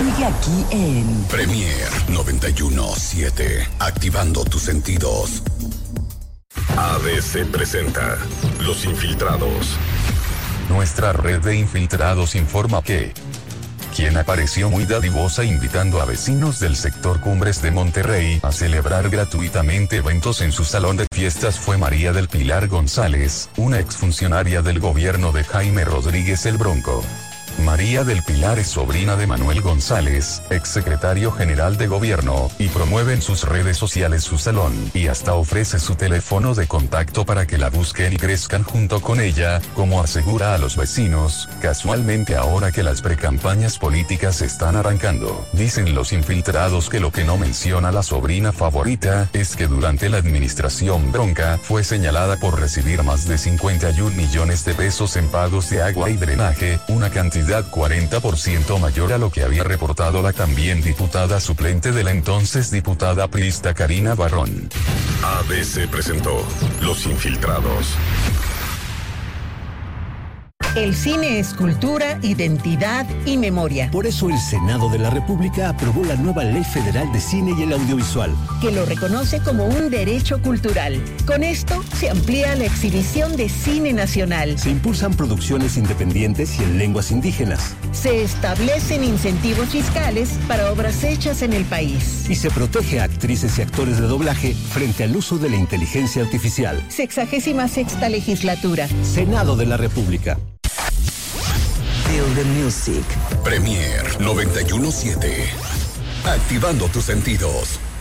Sigue aquí en Premier 91.7, activando tus sentidos. ABC presenta Los Infiltrados. Nuestra red de infiltrados informa que quien apareció muy dadivosa invitando a vecinos del sector Cumbres de Monterrey a celebrar gratuitamente eventos en su salón de fiestas fue María del Pilar González, una exfuncionaria del gobierno de Jaime Rodríguez el Bronco. María del Pilar es sobrina de Manuel González, exsecretario general de gobierno, y promueve en sus redes sociales su salón, y hasta ofrece su teléfono de contacto para que la busquen y crezcan junto con ella, como asegura a los vecinos, casualmente ahora que las precampañas políticas están arrancando. Dicen los infiltrados que lo que no menciona la sobrina favorita, es que durante la administración Bronca, fue señalada por recibir más de 51 millones de pesos en pagos de agua y drenaje, una cantidad 40% mayor a lo que había reportado la también diputada suplente de la entonces diputada priista Karina Barrón. ABC presentó Los Infiltrados. El cine es cultura, identidad y memoria. Por eso el Senado de la República aprobó la nueva Ley Federal de Cine y el Audiovisual, que lo reconoce como un derecho cultural. Con esto se amplía la exhibición de cine nacional. se impulsan producciones independientes y en lenguas indígenas, Se establecen incentivos fiscales para obras hechas en el país. y se protege a actrices y actores de doblaje frente al uso de la inteligencia artificial. 66ª legislatura. Senado de la República. Feel the Music. Premier 91.7, activando tus sentidos.